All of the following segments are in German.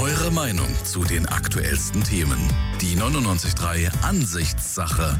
Eure Meinung zu den aktuellsten Themen. Die 99.3 Ansichtssache.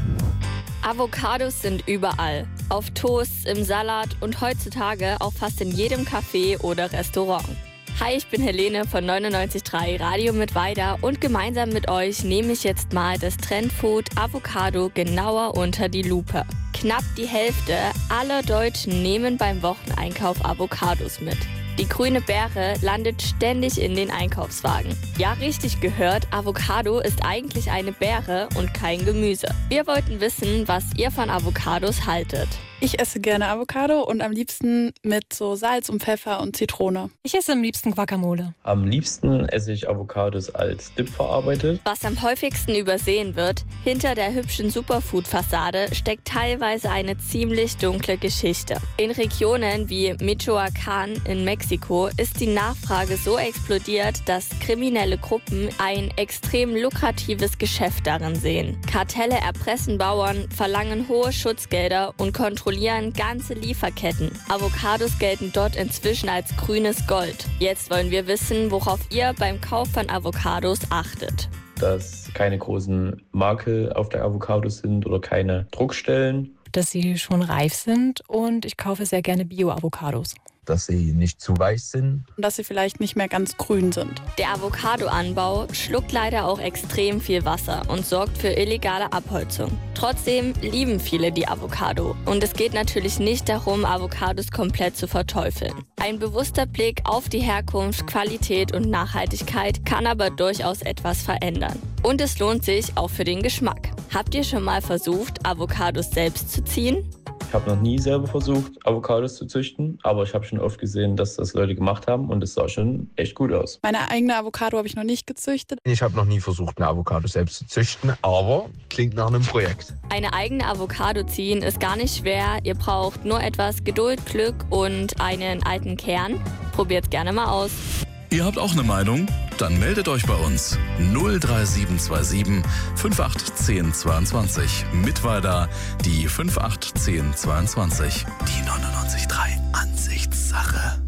Avocados sind überall. Auf Toast, im Salat und heutzutage auch fast in jedem Café oder Restaurant. Hi, ich bin Helene von 99.3 Radio Mittweida und gemeinsam mit euch nehme ich jetzt mal das Trendfood Avocado genauer unter die Lupe. Knapp die Hälfte aller Deutschen nehmen beim Wocheneinkauf Avocados mit. Die grüne Beere landet ständig in den Einkaufswagen. Ja, richtig gehört, Avocado ist eigentlich eine Beere und kein Gemüse. Wir wollten wissen, was ihr von Avocados haltet. Ich esse gerne Avocado und am liebsten mit so Salz und Pfeffer und Zitrone. Ich esse am liebsten Guacamole. Am liebsten esse ich Avocados als Dip verarbeitet. Was am häufigsten übersehen wird, hinter der hübschen Superfood-Fassade steckt teilweise eine ziemlich dunkle Geschichte. In Regionen wie Michoacán in Mexiko ist die Nachfrage so explodiert, dass kriminelle Gruppen ein extrem lukratives Geschäft darin sehen. Kartelle erpressen Bauern, verlangen hohe Schutzgelder und kontrollieren ganze Lieferketten. Avocados gelten dort inzwischen als grünes Gold. Jetzt wollen wir wissen, worauf ihr beim Kauf von Avocados achtet. Dass keine großen Makel auf der Avocados sind oder keine Druckstellen. Dass sie schon reif sind und ich kaufe sehr gerne Bio-Avocados. Dass sie nicht zu weich sind. Und dass sie vielleicht nicht mehr ganz grün sind. Der Avocado-Anbau schluckt leider auch extrem viel Wasser und sorgt für illegale Abholzung. Trotzdem lieben viele die Avocado. Und es geht natürlich nicht darum, Avocados komplett zu verteufeln. Ein bewusster Blick auf die Herkunft, Qualität und Nachhaltigkeit kann aber durchaus etwas verändern. Und es lohnt sich auch für den Geschmack. Habt ihr schon mal versucht, Avocados selbst zu ziehen? Ich habe noch nie selber versucht, Avocados zu züchten, aber ich habe schon oft gesehen, dass das Leute gemacht haben und es sah schon echt gut aus. Meine eigene Avocado habe ich noch nicht gezüchtet. Ich habe noch nie versucht, eine Avocado selbst zu züchten, aber klingt nach einem Projekt. Eine eigene Avocado ziehen ist gar nicht schwer. Ihr braucht nur etwas Geduld, Glück und einen alten Kern. Probiert's gerne mal aus. Ihr habt auch eine Meinung? Dann meldet euch bei uns. 03727 581022. Mittweida die 581022. Die 99.3 Ansichtssache.